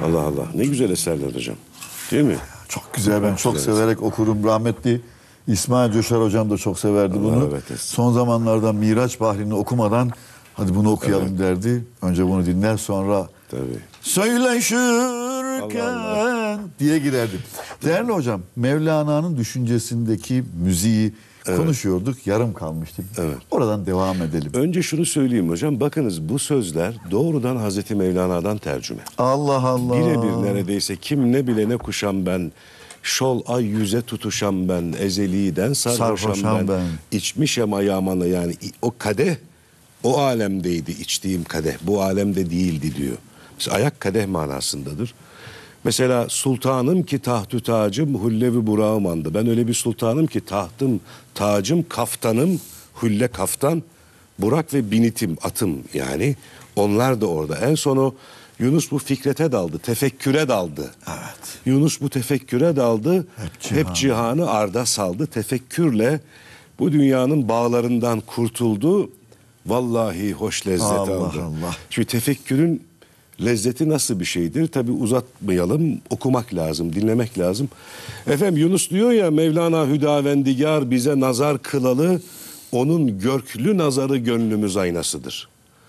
Allah Allah. Ne güzel eserler hocam. Değil mi? Çok güzel. Ben çok severek okurum. Rahmetli İsmail Coşar hocam da çok severdi bunu. rahmet eylesin. Son zamanlarda Miraç Bahri'ni okumadan hadi bunu okuyalım derdi. Önce bunu dinler, sonra Tabii. söyleşirken Allah diye girerdim. Değerli hocam, Mevlana'nın düşüncesindeki müziği konuşuyorduk. Yarım kalmıştık. Evet. Oradan devam edelim. Önce şunu söyleyeyim hocam. Bakınız bu sözler doğrudan Hazreti Mevlana'dan tercüme. Allah Allah. Birebir neredeyse kim ne bile ne kuşam ben, şol ay yüze tutuşam ben, ezeliden sarhoşam ben, içmişem ayağımana, yani o kadeh o alemdeydi içtiğim kadeh, bu alemde değildi diyor. Mesela ayak kadeh manasındadır. Mesela sultanım ki tahtü tacım, hullevi burağım andı. Ben öyle bir sultanım ki tahtım, tacım, kaftanım, hulle kaftan, burak ve binitim, atım yani. Onlar da orada. En son o Yunus bu fikrete daldı, tefekküre daldı. Evet. Yunus bu tefekküre daldı, hep cihanı arda saldı. Tefekkürle bu dünyanın bağlarından kurtuldu. Vallahi hoş lezzet aldı. Allah. Şimdi tefekkürün lezzeti nasıl bir şeydir? Tabii uzatmayalım, okumak lazım, dinlemek lazım. Efendim Yunus diyor ya, Mevlana Hüdavendigar bize nazar kılalı, onun görklü nazarı gönlümüz aynasıdır.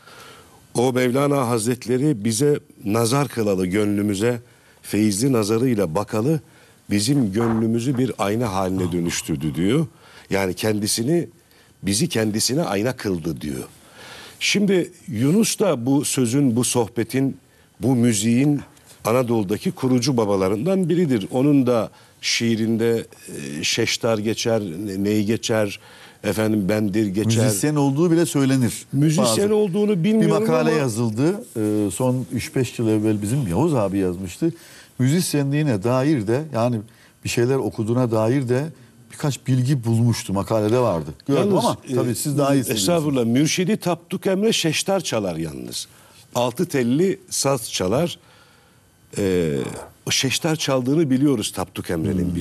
O Mevlana Hazretleri bize nazar kılalı, gönlümüze feyizli nazarıyla bakalı, bizim gönlümüzü bir ayna haline dönüştürdü diyor. Yani bizi kendisine ayna kıldı diyor. Şimdi Yunus da bu sözün, bu sohbetin, bu müziğin Anadolu'daki kurucu babalarından biridir. Onun da şiirinde şeştar geçer, ney geçer, efendim bendir geçer. Müzisyen olduğu bile söylenir. Müzisyen olduğunu bilmiyorum bir makale ama yazıldı. Son 3-5 yıl evvel bizim Yavuz abi yazmıştı. Müzisyenliğine dair de, yani bir şeyler okuduğuna dair de birkaç bilgi bulmuştu. Makalede vardı. Gördüm yalnız, ama tabii siz daha iyisiniz. Estağfurullah. Mürşidi Tapduk Emre şeştar çalar yalnız. 6 telli saz çalar. O şeştar çaldığını biliyoruz Tapduk Emre'nin.